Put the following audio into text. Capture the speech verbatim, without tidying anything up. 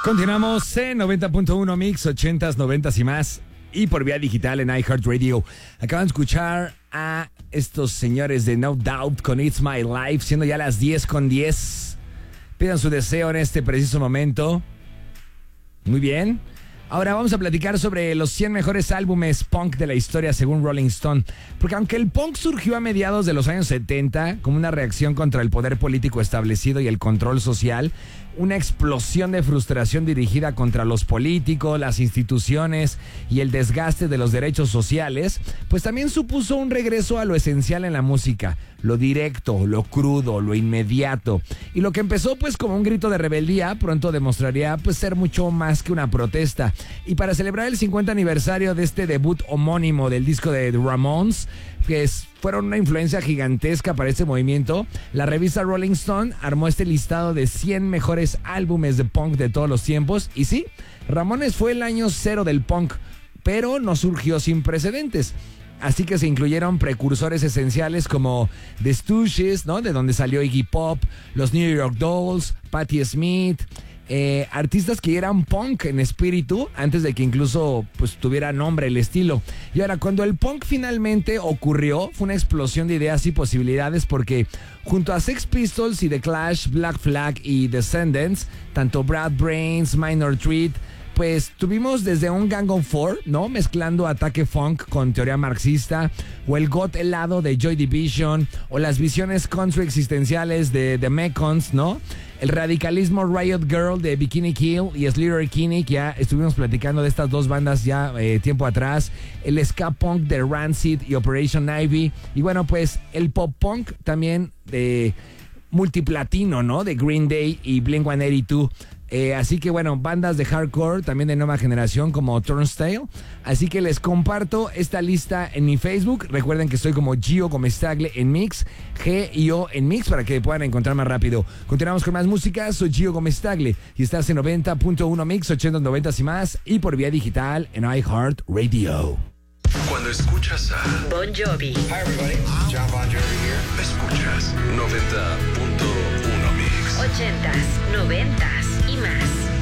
Continuamos en noventa punto uno Mix, ochentas, noventas y más. Y por vía digital en iHeartRadio. Acaban de escuchar a estos señores de No Doubt con It's My Life, siendo ya las diez con diez. Pidan su deseo en este preciso momento. Muy bien. Ahora vamos a platicar sobre los cien mejores álbumes punk de la historia según Rolling Stone. Porque aunque el punk surgió a mediados de los años setenta como una reacción contra el poder político establecido y el control social, una explosión de frustración dirigida contra los políticos, las instituciones y el desgaste de los derechos sociales, pues también supuso un regreso a lo esencial en la música, lo directo, lo crudo, lo inmediato. Y lo que empezó pues como un grito de rebeldía, pronto demostraría pues ser mucho más que una protesta. Y para celebrar el cincuenta aniversario de este debut homónimo del disco de The Ramones, que es, fueron una influencia gigantesca para este movimiento, la revista Rolling Stone armó este listado de cien mejores álbumes de punk de todos los tiempos. Y sí, Ramones fue el año cero del punk, pero no surgió sin precedentes. Así que se incluyeron precursores esenciales como The Stooges, ¿no? De donde salió Iggy Pop, los New York Dolls, Patti Smith, eh, artistas que eran punk en espíritu antes de que incluso pues tuviera nombre el estilo. Y ahora, cuando el punk finalmente ocurrió, fue una explosión de ideas y posibilidades, porque junto a Sex Pistols y The Clash, Black Flag y Descendants, tanto Bad Brains, Minor Threat, pues tuvimos desde un Gang of Four, ¿no? Mezclando ataque funk con teoría marxista, o el goth helado de Joy Division, o las visiones country existenciales de The Mekons, ¿no? El radicalismo Riot Girl de Bikini Kill y Sleater Kinney, que ya estuvimos platicando de estas dos bandas ya eh, tiempo atrás. El ska punk de Rancid y Operation Ivy. Y bueno, pues el pop punk también de multiplatino, ¿no? De Green Day y Blink ciento ochenta y dos. Eh, así que bueno, bandas de hardcore también de nueva generación como Turnstile. Así que les comparto esta lista en mi Facebook. Recuerden que estoy como Gio Comestagle en Mix, G I O en Mix, para que puedan encontrar más rápido. Continuamos con más música. Soy Gio Comestagle y estás en noventa punto uno Mix, ochentas, noventas y más, y por vía digital en iHeartRadio. Cuando escuchas a Bon Jovi. Hi everybody, John Bon Jovi here. Escuchas noventa punto uno Mix. Ochentas, noventas y más.